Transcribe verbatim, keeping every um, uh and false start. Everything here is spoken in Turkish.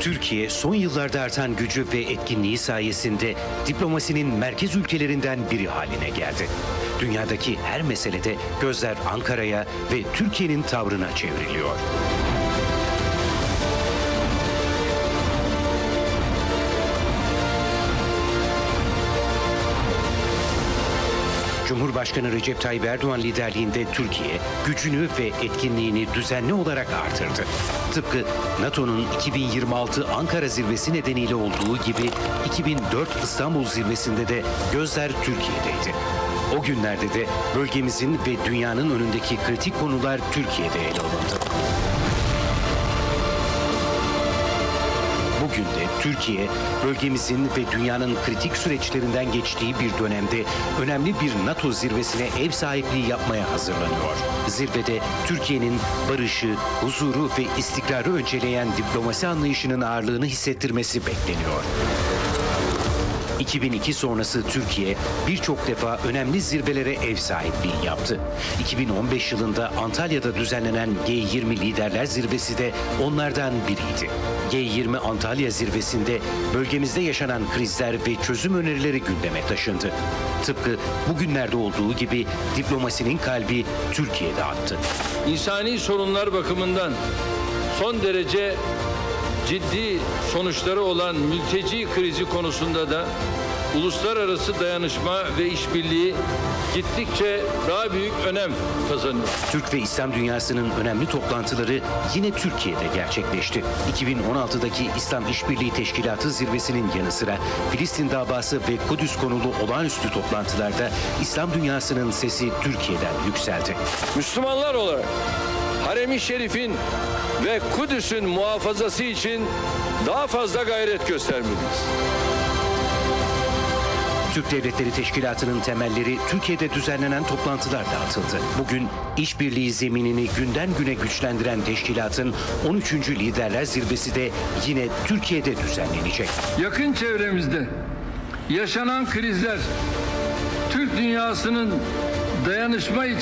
Türkiye son yıllarda artan gücü ve etkinliği sayesinde diplomasinin merkez ülkelerinden biri haline geldi. Dünyadaki her meselede gözler Ankara'ya ve Türkiye'nin tavrına çevriliyor. Cumhurbaşkanı Recep Tayyip Erdoğan liderliğinde Türkiye gücünü ve etkinliğini düzenli olarak artırdı. Tıpkı NATO'nun iki bin yirmi altı Ankara zirvesi nedeniyle olduğu gibi iki bin dört İstanbul zirvesinde de gözler Türkiye'deydi. O günlerde de bölgemizin ve dünyanın önündeki kritik konular Türkiye'de ele alındı. Bugün de Türkiye, bölgemizin ve dünyanın kritik süreçlerinden geçtiği bir dönemde önemli bir NATO zirvesine ev sahipliği yapmaya hazırlanıyor. Zirvede Türkiye'nin barışı, huzuru ve istikrarı önceleyen diplomasi anlayışının ağırlığını hissettirmesi bekleniyor. iki bin iki sonrası Türkiye birçok defa önemli zirvelere ev sahipliği yaptı. iki bin on beş yılında Antalya'da düzenlenen G yirmi Liderler Zirvesi de onlardan biriydi. G yirmi Antalya Zirvesi'nde bölgemizde yaşanan krizler ve çözüm önerileri gündeme taşındı. Tıpkı bugünlerde olduğu gibi diplomasinin kalbi Türkiye'de attı. İnsani sorunlar bakımından son derece ciddi sonuçları olan mülteci krizi konusunda da uluslararası dayanışma ve işbirliği gittikçe daha büyük önem kazanıyor. Türk ve İslam dünyasının önemli toplantıları yine Türkiye'de gerçekleşti. iki bin on altıdaki İslam İşbirliği Teşkilatı zirvesinin yanı sıra Filistin davası ve Kudüs konulu olağanüstü toplantılarda İslam dünyasının sesi Türkiye'den yükseldi. Müslümanlar olarak Harem-i Şerif'in ve Kudüs'ün muhafazası için daha fazla gayret göstermeliyiz. Türk Devletleri Teşkilatı'nın temelleri Türkiye'de düzenlenen toplantılarda atıldı. Bugün işbirliği zeminini günden güne güçlendiren teşkilatın on üçüncü Liderler Zirvesi de yine Türkiye'de düzenlenecek. Yakın çevremizde yaşanan krizler Türk dünyasının dayanışma için